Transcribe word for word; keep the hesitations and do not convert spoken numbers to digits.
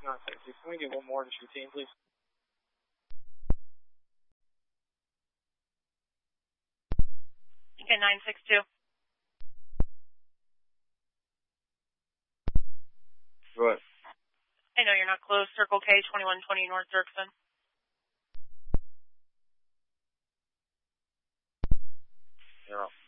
nine six two. Can we get one more to your team, please? Okay, nine six two. Go ahead. I know you're not close. Circle K, twenty-one twenty North Dirksen. You're up.